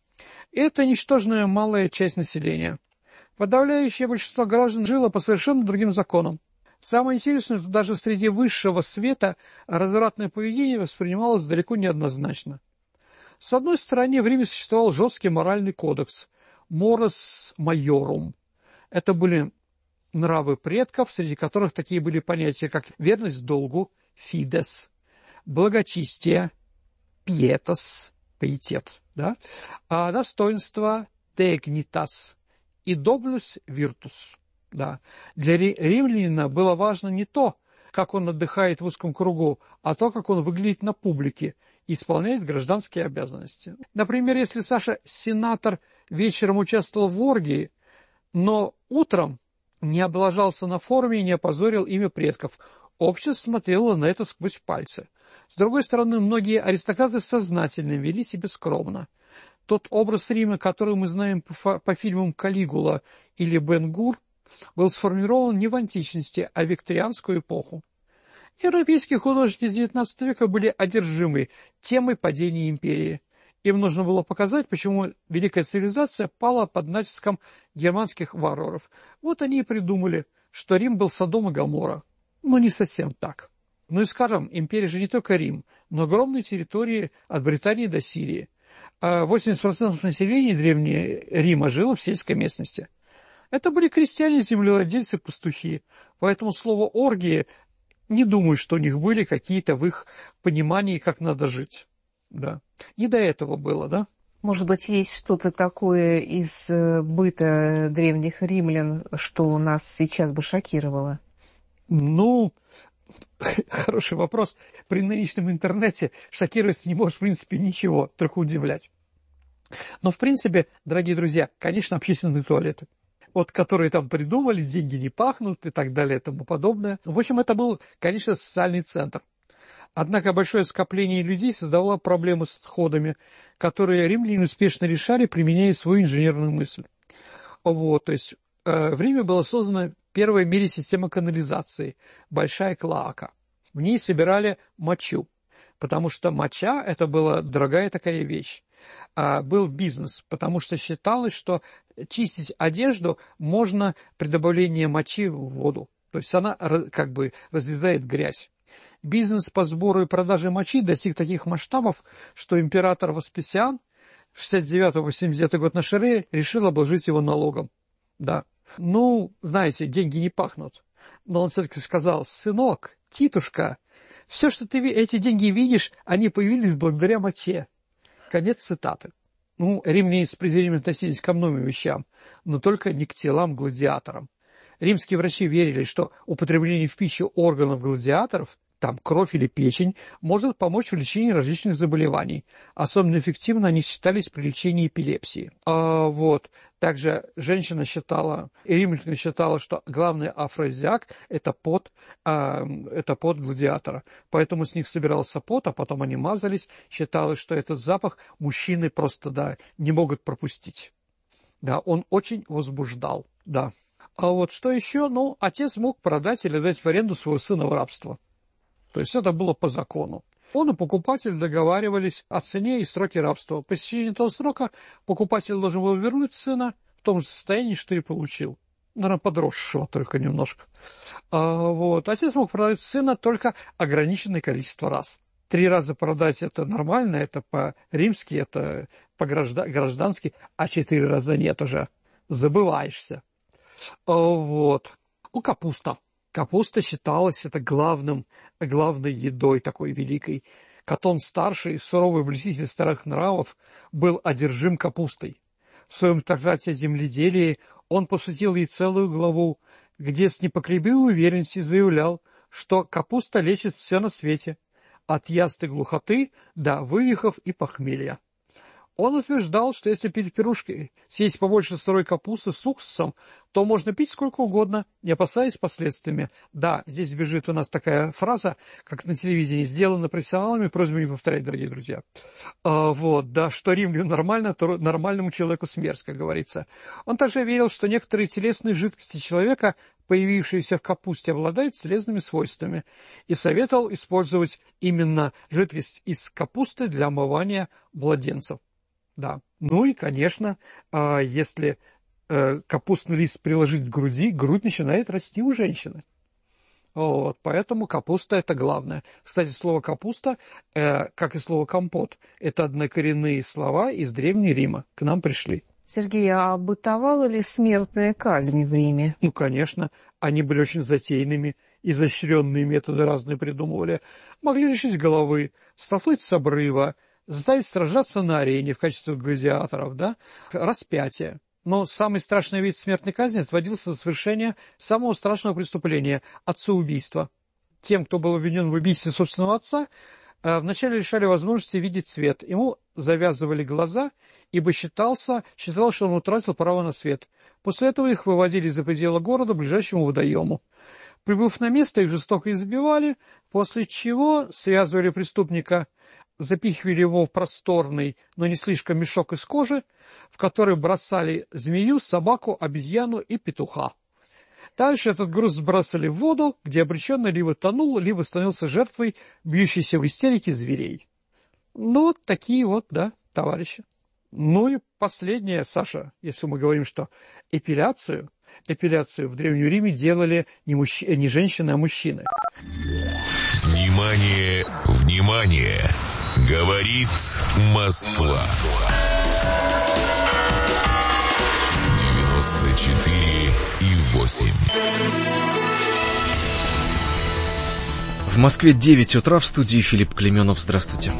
И это ничтожная малая часть населения. Подавляющее большинство граждан жило по совершенно другим законам. Самое интересное, что даже среди высшего света развратное поведение воспринималось далеко не однозначно. С одной стороны, в Риме существовал жесткий моральный кодекс «mores maiorum». Это были нравы предков, среди которых такие были понятия, как верность долгу, fides, благочестие, pietas, пиетет, да? А достоинство, dignitas, и doblus virtus. Да. Для римлянина было важно не то, как он отдыхает в узком кругу, а то, как он выглядит на публике и исполняет гражданские обязанности. Например, если Саша, сенатор, вечером участвовал в оргии, но утром не облажался на форме и не опозорил имя предков, общество смотрело на это сквозь пальцы. С другой стороны, многие аристократы сознательно вели себя скромно. Тот образ Рима, который мы знаем по, по фильмам «Калигула» или «Бен-Гур», был сформирован не в античности, а в викторианскую эпоху. Европейские художники девятнадцатого века были одержимы темой падения империи. Им нужно было показать, почему великая цивилизация пала под натиском германских варваров. Вот они и придумали, что Рим был Содом и Гоморра. Но не совсем так. Ну и скажем, империя же не только Рим, но огромные территории от Британии до Сирии. А восемьдесят процентов населения Древнего Рима жило в сельской местности. Это были крестьяне, землевладельцы, пастухи. Поэтому слово «оргии» не думаю, что у них были какие-то в их понимании, как надо жить. Да. Не до этого было, да? Может быть, есть что-то такое из быта древних римлян, что нас сейчас бы шокировало? Ну, хороший вопрос. При нынешнем интернете шокировать не может, в принципе, ничего, только удивлять. Но, в принципе, дорогие друзья, конечно, общественные туалеты. Вот, которые там придумали, деньги не пахнут и так далее и тому подобное. В общем, это был, конечно, социальный центр. Однако большое скопление людей создавало проблемы с отходами, которые римляне успешно решали, применяя свою инженерную мысль. Вот, то есть э, в Риме была создана первая в мире система канализации, большая клоака. В ней собирали мочу, потому что моча – это была дорогая такая вещь. А был бизнес, потому что считалось, что чистить одежду можно при добавлении мочи в воду. То есть она как бы разъедает грязь. Бизнес по сбору и продаже мочи достиг таких масштабов, что император Веспасиан в шестьдесят девятый — восемьдесят девятый год нашей эры решил обложить его налогом. Да. Ну, знаете, деньги не пахнут. Но он все-таки сказал: сынок, титушка, все, что ты эти деньги видишь, они появились благодаря моче. Конец цитаты. Ну, римляне с презрением относились ко многим вещам, но только не к телам-гладиаторам. Римские врачи верили, что употребление в пищу органов гладиаторов, там кровь или печень, может помочь в лечении различных заболеваний. Особенно эффективно они считались при лечении эпилепсии. А, вот. Также женщина считала, и римляне считала, что главный афродизиак – это пот, а, это пот гладиатора. Поэтому с них собирался пот, а потом они мазались. Считалось, что этот запах мужчины просто, да, не могут пропустить. Да, он очень возбуждал, да. А вот что еще? Ну, отец мог продать или дать в аренду своего сына в рабство. То есть это было по закону. Он и покупатель договаривались о цене и сроке рабства. По истечении этого срока покупатель должен был вернуть сына в том же состоянии, что и получил. Наверное, подросшего только немножко. А, вот. Отец мог продать сына только ограниченное количество раз. Три раза продать – это нормально, это по-римски, это по-граждански, а четыре раза нет уже. Забываешься. А, вот. У капуста. Капуста считалась это главным, главной едой такой великой. Катон-старший, суровый блюститель старых нравов, был одержим капустой. В своем трактате о земледелии он посвятил ей целую главу, где с непоколебимой уверенностью заявлял, что капуста лечит все на свете, от язд и глухоты до вывихов и похмелья. Он утверждал, что если перед пирушкой съесть побольше сырой капусты с уксусом, то можно пить сколько угодно, не опасаясь последствиями. Да, здесь бежит у нас такая фраза, как на телевидении, сделана профессионалами, просьба не повторять, дорогие друзья. А, вот, да, что римляну нормально, то нормальному человеку смерть, как говорится. Он также верил, что некоторые телесные жидкости человека, появившиеся в капусте, обладают целебными свойствами, и советовал использовать именно жидкость из капусты для омывания младенцев. Да. Ну и, конечно, если капустный лист приложить к груди, грудь начинает расти у женщины. Вот, поэтому капуста – это главное. Кстати, слово «капуста», как и слово «компот», это однокоренные слова из Древнего Рима, к нам пришли. Сергей, а бытовала ли смертная казнь в Риме? Ну, конечно, они были очень затейными, изощренные методы разные придумывали. Могли лишить головы, столкнуть с обрыва, заставить сражаться на арене в качестве гладиаторов, да, распятие. Но самый страшный вид смертной казни отводился за совершение самого страшного преступления – отцеубийства. Тем, кто был обвинен в убийстве собственного отца, вначале лишали возможности видеть свет. Ему завязывали глаза, ибо считался, считалось, что он утратил право на свет. После этого их выводили за пределы города к ближайшему водоему. Прибыв на место, их жестоко избивали, после чего связывали преступника, запихивали его в просторный, но не слишком мешок из кожи, в который бросали змею, собаку, обезьяну и петуха. Дальше этот груз сбрасывали в воду, где обреченный либо тонул, либо становился жертвой бьющейся в истерике зверей. Ну, вот такие вот, да, товарищи. Ну и последнее, Саша, если мы говорим, что эпиляцию, эпиляцию в Древнем Риме делали не, мужч... не женщины, а мужчины. Внимание, внимание! Говорит Москва. девяносто четыре и восемь. В Москве девять утра, в студии Филипп Клеменов. Здравствуйте.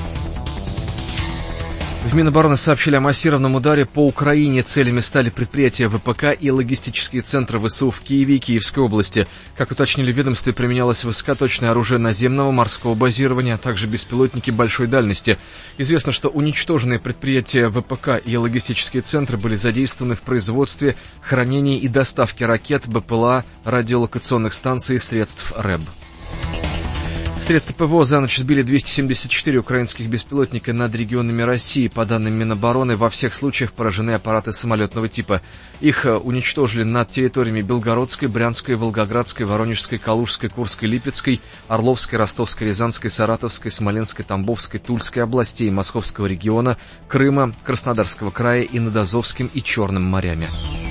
В Минобороны сообщили о массированном ударе по Украине. Целями стали предприятия ВПК и логистические центры ВСУ в Киеве и Киевской области. Как уточнили в ведомстве, применялось высокоточное оружие наземного, морского базирования, а также беспилотники большой дальности. Известно, что уничтоженные предприятия ВПК и логистические центры были задействованы в производстве, хранении и доставке ракет, БПЛА, радиолокационных станций и средств РЭБ. Средства ПВО за ночь сбили двести семьдесят четыре украинских беспилотника над регионами России. По данным Минобороны, во всех случаях поражены аппараты самолетного типа. Их уничтожили над территориями Белгородской, Брянской, Волгоградской, Воронежской, Калужской, Курской, Липецкой, Орловской, Ростовской, Рязанской, Саратовской, Смоленской, Тамбовской, Тульской областей, Московского региона, Крыма, Краснодарского края и над Азовским и Черным морями.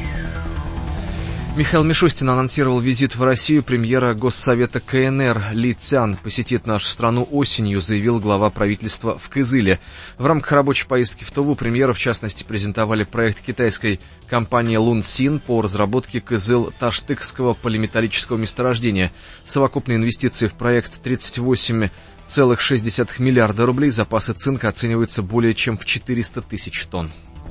Михаил Мишустин анонсировал визит в Россию. Премьера Госсовета КНР Ли Цян посетит нашу страну осенью, заявил глава правительства в Кызыле. В рамках рабочей поездки в Туву премьеру, в частности, презентовали проект китайской компании Лунсин по разработке Кызыл-Таштыкского полиметаллического месторождения. Совокупные инвестиции в проект тридцать восемь целых шесть десятых миллиарда рублей. Запасы цинка оцениваются более чем в четыреста тысяч тонн.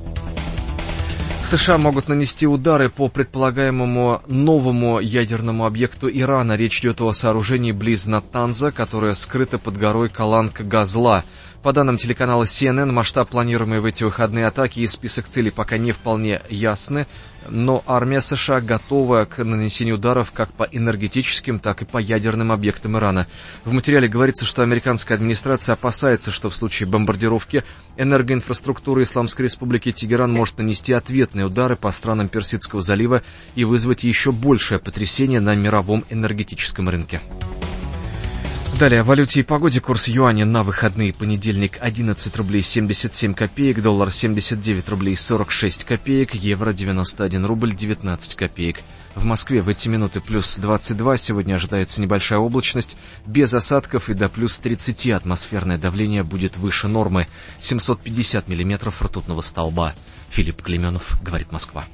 США могут нанести удары по предполагаемому новому ядерному объекту Ирана. Речь идет о сооружении близ Натанза, которое скрыто под горой Каланг-Газла. По данным телеканала Си Эн Эн, масштаб планируемой в эти выходные атаки и список целей пока не вполне ясны, но армия США готова к нанесению ударов как по энергетическим, так и по ядерным объектам Ирана. В материале говорится, что американская администрация опасается, что в случае бомбардировки энергоинфраструктуры Исламской Республики Тегеран может нанести ответные удары по странам Персидского залива и вызвать еще большее потрясение на мировом энергетическом рынке. Далее о валюте и погоде. Курс юаня на выходные: понедельник одиннадцать рублей семьдесят семь копеек, доллар семьдесят девять рублей сорок шесть копеек, евро девяносто один рубль девятнадцать копеек. В Москве в эти минуты плюс двадцать два, сегодня ожидается небольшая облачность, без осадков и до плюс тридцать атмосферное давление будет выше нормы, семьсот пятьдесят миллиметров ртутного столба. Филипп Клеменов, говорит Москва.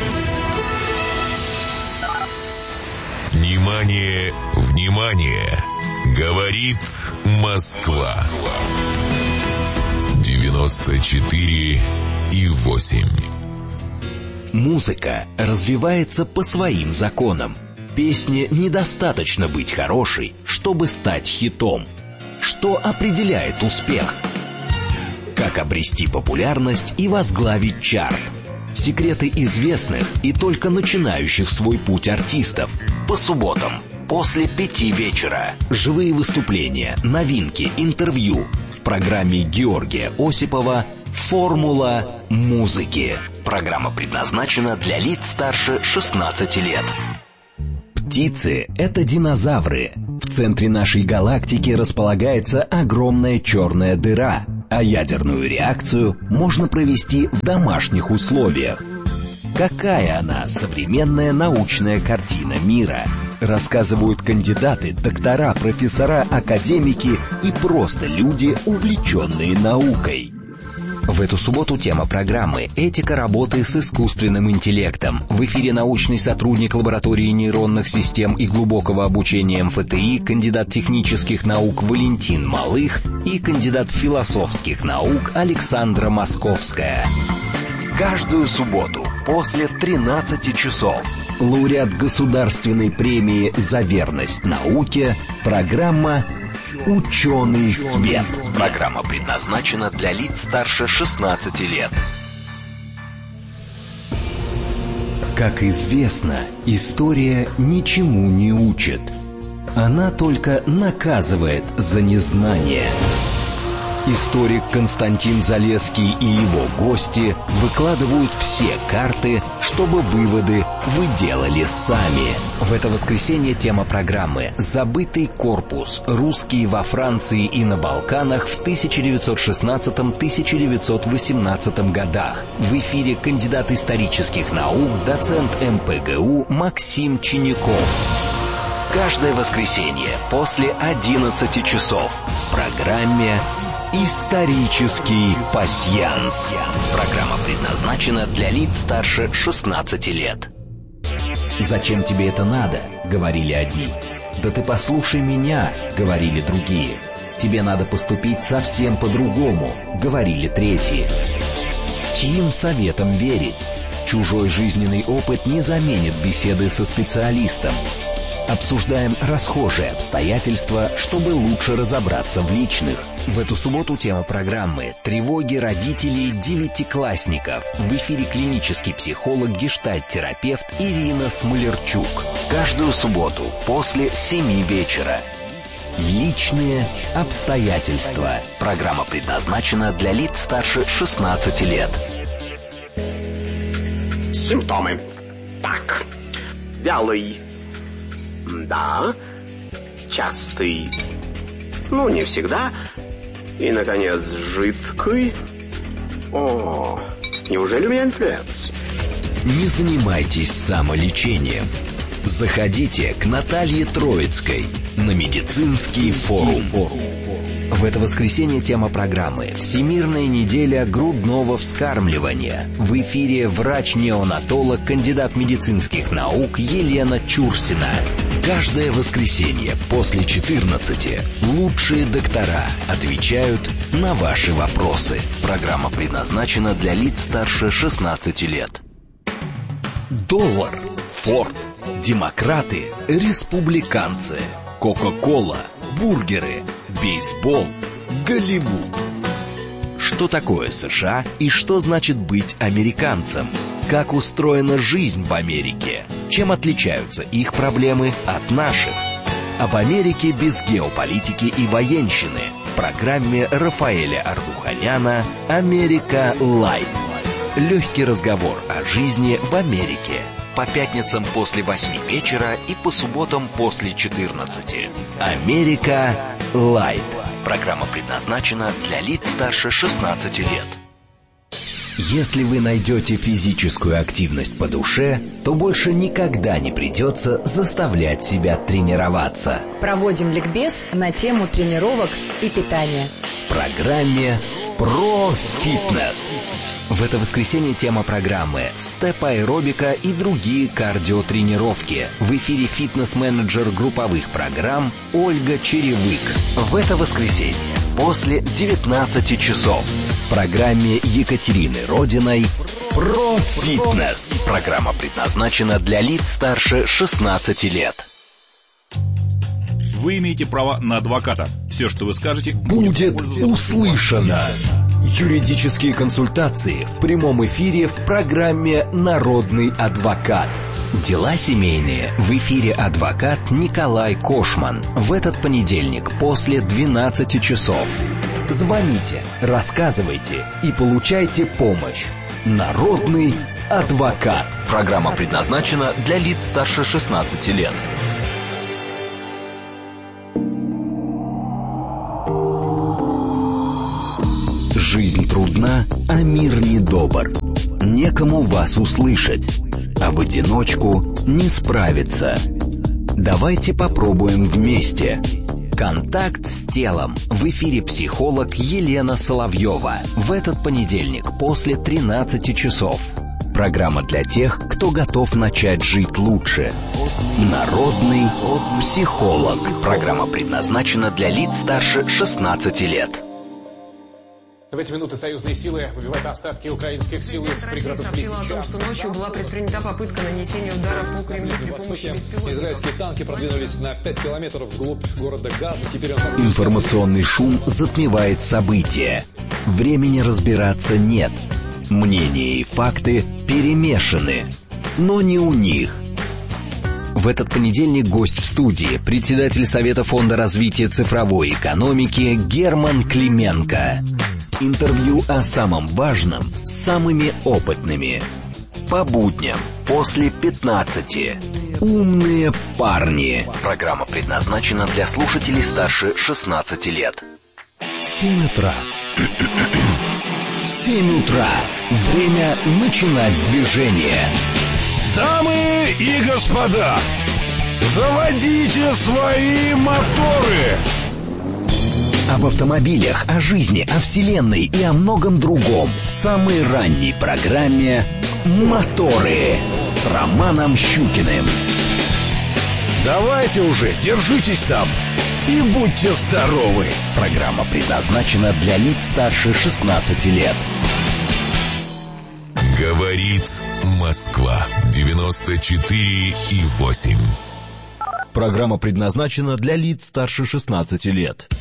Внимание, внимание! Говорит Москва. девяносто четыре и восемь. Музыка развивается по своим законам. Песне недостаточно быть хорошей, чтобы стать хитом. Что определяет успех? Как обрести популярность и возглавить чарт. Секреты известных и только начинающих свой путь артистов. По субботам после пяти вечера. Живые выступления, новинки, интервью. В программе Георгия Осипова «Формула музыки». Программа предназначена для лиц старше шестнадцати лет. Птицы — это динозавры. В центре нашей галактики располагается огромная черная дыра, а ядерную реакцию можно провести в домашних условиях. Какая она, современная научная картина мира? Рассказывают кандидаты, доктора, профессора, академики и просто люди, увлеченные наукой. В эту субботу тема программы «Этика работы с искусственным интеллектом». В эфире научный сотрудник лаборатории нейронных систем и глубокого обучения эм эф тэ и, кандидат технических наук Валентин Малых и кандидат философских наук Александра Московская. Каждую субботу после тринадцати часов лауреат государственной премии «За верность науке» программа «Ученый свет». Программа предназначена для лиц старше шестнадцати лет. Как известно, история ничему не учит. Она только наказывает за незнание. Историк Константин Залесский и его гости выкладывают все карты, чтобы выводы вы делали сами. В это воскресенье тема программы «Забытый корпус. Русские во Франции и на Балканах в тысяча девятьсот шестнадцатом — тысяча девятьсот восемнадцатом годах». В эфире кандидат исторических наук, доцент эм пэ гэ у Максим Чиняков. Каждое воскресенье после одиннадцати часов в программе «Исторический пасьянс». Программа предназначена для лиц старше шестнадцати лет. «Зачем тебе это надо?» — говорили одни. «Да ты послушай меня», — говорили другие. «Тебе надо поступить совсем по-другому», — говорили третьи. Чьим советом верить? Чужой жизненный опыт не заменит беседы со специалистом. Обсуждаем расхожие обстоятельства, чтобы лучше разобраться в личных. В эту субботу тема программы «Тревоги родителей девятиклассников». В эфире клинический психолог, гештальт-терапевт Ирина Смолерчук. Каждую субботу после семи вечера. Личные обстоятельства. Программа предназначена для лиц старше шестнадцати лет. Симптомы. Так. Вялый. Да. Частый. Ну, не всегда. И, наконец, жидкий. О, неужели у меня инфлюенция? Не занимайтесь самолечением. Заходите к Наталье Троицкой на медицинский форум. В это воскресенье тема программы «Всемирная неделя грудного вскармливания». В эфире врач-неонатолог, кандидат медицинских наук Елена Чурсина. Каждое воскресенье после четырнадцати лучшие доктора отвечают на ваши вопросы. Программа предназначена для лиц старше шестнадцати лет. Доллар, Форд, демократы, республиканцы, Кока-кола, бургеры, бейсбол, Голливуд. Что такое США и что значит быть американцем? Как устроена жизнь в Америке? Чем отличаются их проблемы от наших? Об Америке без геополитики и военщины в программе Рафаэля Ардуханяна «Америка Лайт». Легкий разговор о жизни в Америке. По пятницам после восьми вечера и по субботам после четырнадцати. «Америка Лайт». Программа предназначена для лиц старше шестнадцати лет. Если вы найдете физическую активность по душе, то больше никогда не придется заставлять себя тренироваться. Проводим ликбез на тему тренировок и питания. В программе «Про фитнес». В это воскресенье тема программы «Степ-аэробика и другие кардиотренировки». В эфире фитнес-менеджер групповых программ Ольга Черевык. В это воскресенье после девятнадцати часов в программе Екатерины Родиной «Про фитнес». Программа предназначена для лиц старше шестнадцати лет. Вы имеете право на адвоката. Все, что вы скажете, будет услышано. Юридические консультации в прямом эфире в программе «Народный адвокат». Дела семейные в эфире адвокат Николай Кошман в этот понедельник после двенадцати часов. Звоните, рассказывайте и получайте помощь. Народный адвокат. Программа предназначена для лиц старше шестнадцати лет. Жизнь трудна, а мир недобр. Некому вас услышать, а в одиночку не справиться. Давайте попробуем вместе. Контакт с телом. В эфире психолог Елена Соловьева. В этот понедельник после тринадцати часов. Программа для тех, кто готов начать жить лучше. Народный психолог. Программа предназначена для лиц старше шестнадцати лет. В эти минуты союзные силы выбивают остатки украинских сил из пригородов Лисичанска. Россия сообщила о том, что ночью была предпринята попытка нанесения удара по Кремлю при помощи беспилотников. Израильские танки продвинулись на пять километров вглубь города Газа. Теперь он... Информационный шум затмевает события. Времени разбираться нет. Мнения и факты перемешаны. Но не у них. В этот понедельник гость в студии, председатель Совета Фонда развития цифровой экономики Герман Клименко. Интервью о самом важном с самыми опытными. По будням после пятнадцати. Умные парни. Программа предназначена для слушателей старше шестнадцати лет. Семь утра. Семь утра. Время начинать движение. Дамы и господа, заводите свои моторы! Об автомобилях, о жизни, о вселенной и о многом другом в самой ранней программе «Моторы» с Романом Щукиным. Давайте уже, держитесь там и будьте здоровы. Программа предназначена для лиц старше шестнадцати лет. Говорит Москва. девяносто четыре и восемь. Программа предназначена для лиц старше шестнадцати лет.